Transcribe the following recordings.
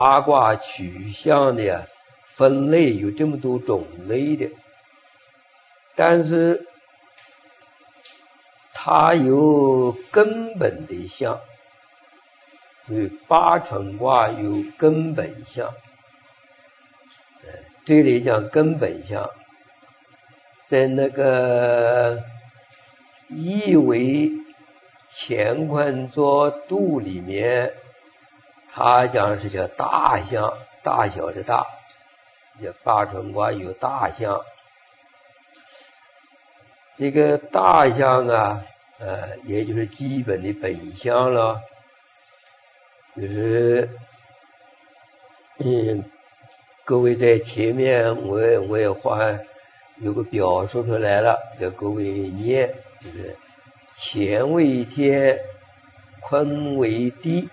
八卦取向的呀，分类有这么多种类的，但是它有根本的相，所以八纯卦有根本相。这里讲根本相，在那个易为乾坤作度里面，它讲是叫大相，大小的大，叫八纯卦有大相。这个大相啊，也就是基本的本相了，就是各位在前面我也有个表说出来了，叫各位念，就是乾为天，坤为地，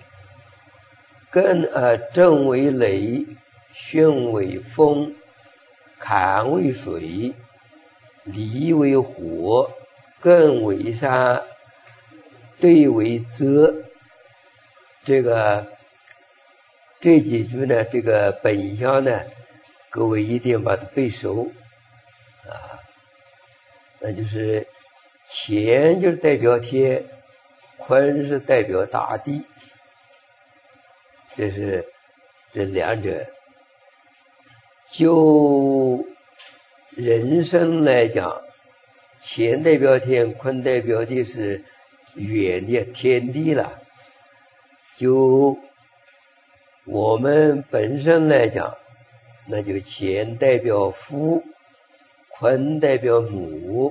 震为雷，巽为风，坎为水，离为火，艮为山，兑为泽。这几句呢，这个本相呢，各位一定把它背熟啊。那就是乾就是代表天，坤是代表大地，这是这两者。就人生来讲，乾代表天，坤代表的是远的天地了。就我们本身来讲，那就乾代表父，坤代表母。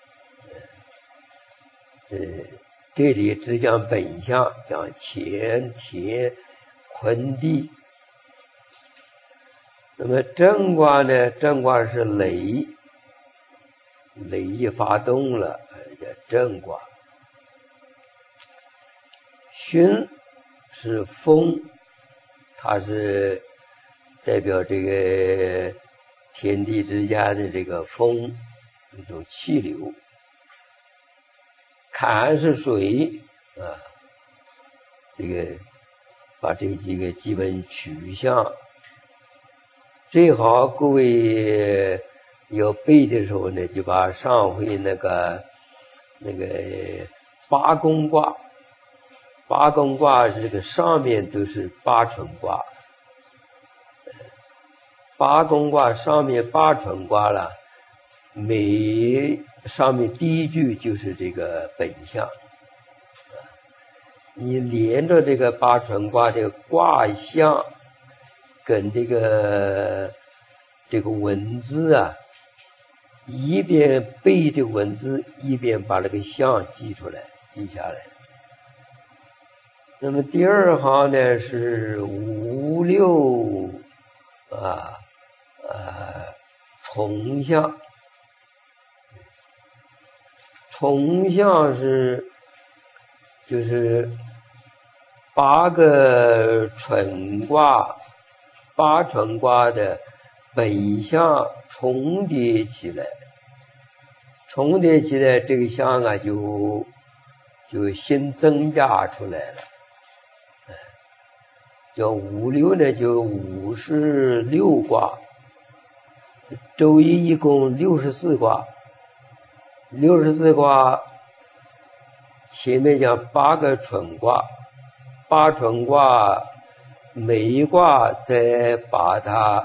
这里只讲本相，讲乾天坤地。那么震卦呢？震卦是雷，雷一发动了，叫震卦。巽是风，它是代表这个天地之间的这个风，一种气流。坎是水啊，这个把这几个基本取向，最好各位要背的时候呢，就把上回那个八宫卦。八宫卦这个上面都是八纯卦，八宫卦上面八纯卦了，上面第一句就是这个本相，你连着这个八纯卦的卦象跟这个文字啊，一边背这个文字，一边把这个象记下来。那么第二行呢是五六重象，重象就是八个纯卦，八纯卦的本相重叠起来，这个相啊就新增加出来了。叫五六呢，就56卦，周易一共64卦，64卦前面讲8个纯卦，八纯卦每一卦再把它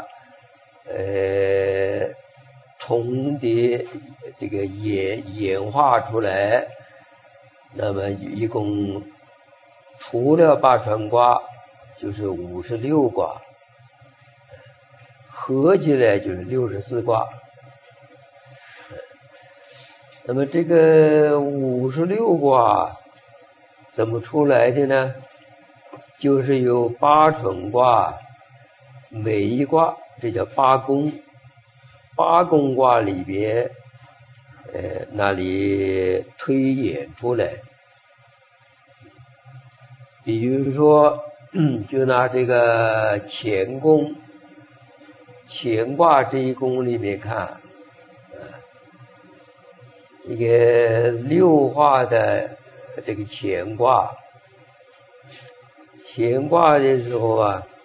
重叠这个演化出来，那么一共除了八纯卦就是56卦，合起来就是64卦。那么这个56卦怎么出来的呢？就是由八纯卦每一卦，这叫八宫，八宫卦里边那里推演出来。比如说就拿这个乾宫，乾卦这一宫里面看，一个六画的这个乾卦的时候啊，